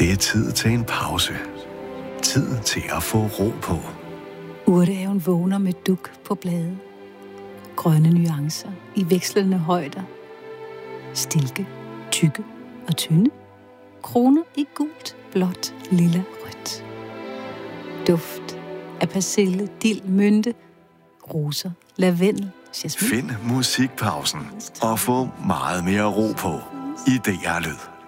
Det er tid til en pause. Tid til at få ro på. Urtehaven vågner med duk på blade. Grønne nuancer i vekslende højder. Stilke, tykke og tynde. Kroner i gult, blåt, lilla, rødt. Duft af persille, dild, mynte, roser, lavendel, jasmin. Find musikpausen og få meget mere ro på i DR Lyd.